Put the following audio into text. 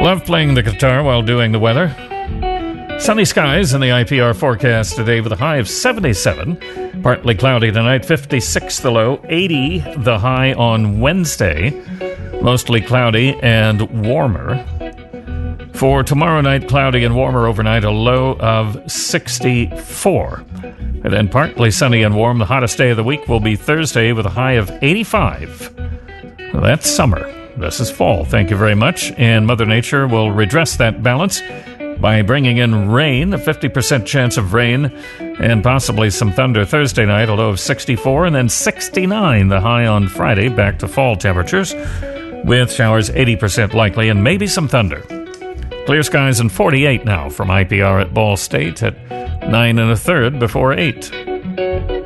Love playing the guitar while doing the weather. Sunny skies in the IPR forecast today with a high of 77. Partly cloudy tonight, 56 the low, 80 the high on Wednesday. Mostly cloudy and warmer. For tomorrow night, cloudy and warmer overnight, a low of 64. And then partly sunny and warm. The hottest day of the week will be Thursday with a high of 85. Well, that's summer. This is fall. Thank you very much. And Mother Nature will redress that balance by bringing in rain, a 50% chance of rain, and possibly some thunder Thursday night, a low of 64, and then 69 the high on Friday, back to fall temperatures, with showers 80% likely and maybe some thunder. Clear skies and 48 now from IPR at Ball State at 9 1/3 before 8.